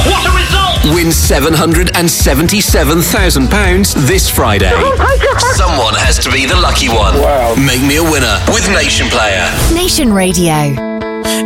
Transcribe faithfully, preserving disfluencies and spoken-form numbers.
What a result! Win seven hundred seventy-seven thousand pounds this Friday. Oh my God! Someone has to be the lucky one. Wow. Make me a winner with Nation Player. Nation Radio.